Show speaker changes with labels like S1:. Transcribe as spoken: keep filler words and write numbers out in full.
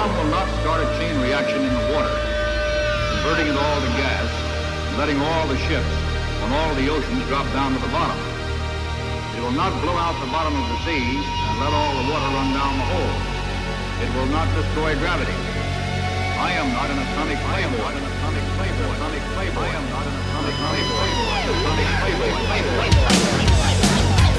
S1: bomb will not start a chain reaction in the water, converting it all to gas, and letting all the ships on all the oceans drop down to the bottom. It will not blow out the bottom of the sea and let all the water run down the hole. It will not destroy gravity. I am not an atomic I am